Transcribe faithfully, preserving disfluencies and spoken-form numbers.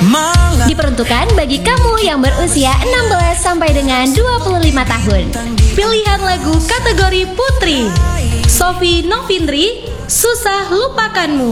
Diperuntukkan bagi kamu yang berusia enam belas sampai dengan dua puluh lima tahun. Pilihan lagu kategori putri, Sophie Novindri, Susah Lupakanmu.